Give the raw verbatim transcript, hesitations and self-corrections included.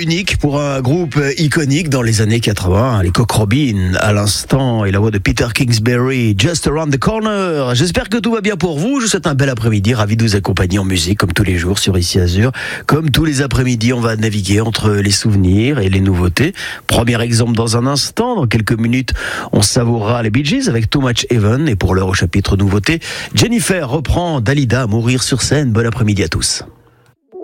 unique pour un groupe iconique dans les années quatre-vingts, les Cock Robin à l'instant et la voix de Peter Kingsbury, Just Around the Corner. J'espère que tout va bien pour vous. Je vous souhaite un bel après-midi, ravi de vous accompagner en musique comme tous les jours sur Ici Azur. Comme tous les après-midi, on va naviguer entre les souvenirs et les nouveautés. Premier exemple dans un instant, dans quelques minutes, on savourera les Bee Gees avec Too Much Heaven. Et pour l'heure au chapitre nouveauté, Jennifer reprend Dalida à mourir sur scène. Bon après-midi à tous.